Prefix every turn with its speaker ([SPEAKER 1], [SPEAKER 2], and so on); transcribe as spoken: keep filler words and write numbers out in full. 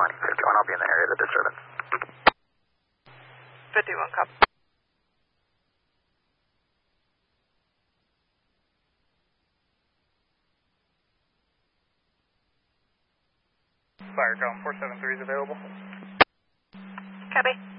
[SPEAKER 1] fifty-one. fifty-one, I'll be in the area of the disturbance.
[SPEAKER 2] fifty-one, copy.
[SPEAKER 3] Firecom four seven three is available.
[SPEAKER 2] Copy.